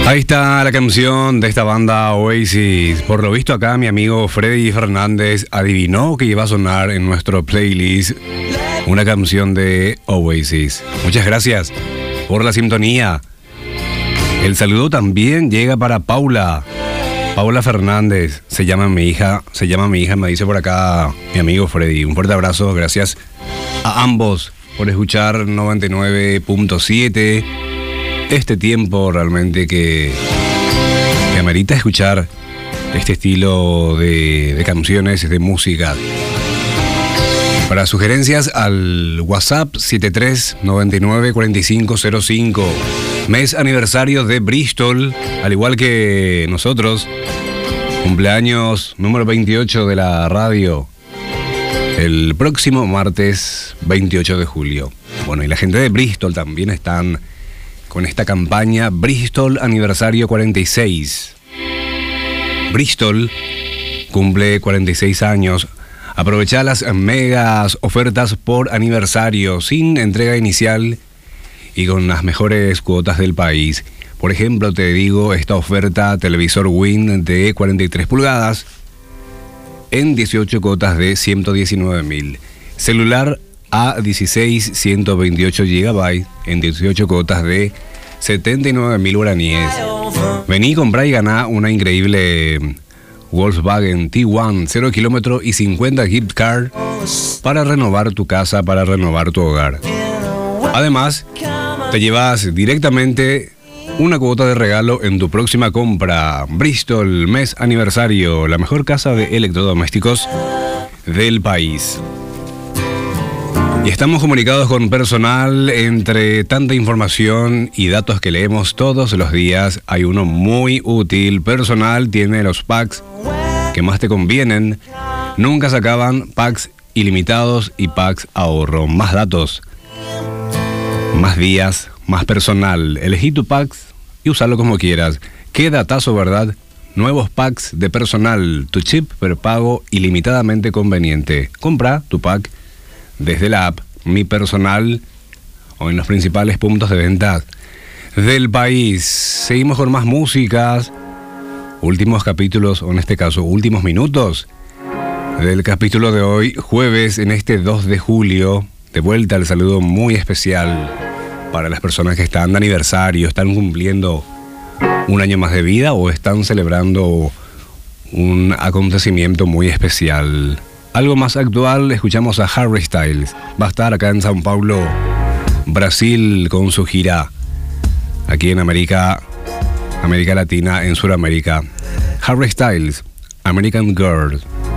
Ahí está la canción de esta banda Oasis. Por lo visto acá mi amigo Freddy Fernández adivinó que iba a sonar en nuestro playlist una canción de Oasis. Muchas gracias por la sintonía. El saludo también llega para Paula Fernández. Se llama mi hija, me dice por acá mi amigo Freddy. Un fuerte abrazo, gracias a ambos por escuchar 99.7. Este tiempo realmente que amerita escuchar este estilo de canciones, de música. Para sugerencias al WhatsApp 73994505. Mes aniversario de Bristol, al igual que nosotros. Cumpleaños número 28 de la radio. El próximo martes 28 de julio. Bueno, y la gente de Bristol también están con esta campaña Bristol Aniversario 46. Bristol cumple 46 años. Aprovecha las megas ofertas por aniversario sin entrega inicial y con las mejores cuotas del país. Por ejemplo, te digo esta oferta: televisor Win de 43 pulgadas en 18 cuotas de 119.000. Celular A16 128 GB en 18 cuotas de 79.000 guaraníes. Vení, comprá y ganá una increíble Volkswagen T1 0 kilómetros y 50 gift card para renovar tu casa, para renovar tu hogar. Además, te llevas directamente una cuota de regalo en tu próxima compra. Bristol, mes aniversario, la mejor casa de electrodomésticos del país. Y estamos comunicados con personal. Entre tanta información y datos que leemos todos los días, hay uno muy útil. Personal tiene los packs que más te convienen. Nunca se acaban. Packs ilimitados y packs ahorro. Más datos, más días, más personal. Elegí tu packs y usalo como quieras. Qué datazo, ¿verdad? Nuevos packs de personal. Tu chip prepago ilimitadamente conveniente. Compra tu pack desde la app Mi Personal o en los principales puntos de venta del país. Seguimos con más músicas. Últimos capítulos, o en este caso, últimos minutos del capítulo de hoy, jueves, en este 2 de julio. De vuelta el saludo muy especial para las personas que están de aniversario, están cumpliendo un año más de vida o están celebrando un acontecimiento muy especial. Algo más actual, escuchamos a Harry Styles. Va a estar acá en São Paulo, Brasil, con su gira aquí en América Latina, en Sudamérica. Harry Styles, American Girl.